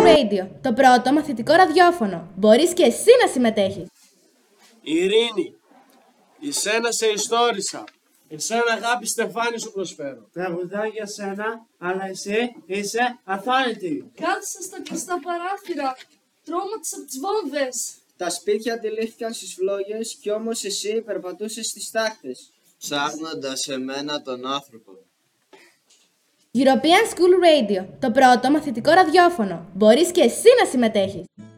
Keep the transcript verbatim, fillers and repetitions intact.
Radio, το πρώτο μαθητικό ραδιόφωνο. Μπορείς και εσύ να συμμετέχεις. Ειρήνη, εσένα σε ιστόρισα. Εσένα αγάπη Στεφάνη σου προσφέρω. Τραγουδάω για σένα, αλλά εσύ είσαι αθάνητη. Κάθισα στα κλειστά παράθυρα, τρώματισα από τις βόμβες. Τα σπίτια αντιλήφθηκαν στις φλόγες κι όμως εσύ περπατούσες στις τάχτες, ψάχνοντας εμένα τον άνθρωπο. European School Radio, το πρώτο μαθητικό ραδιόφωνο. Μπορείς και εσύ να συμμετέχεις.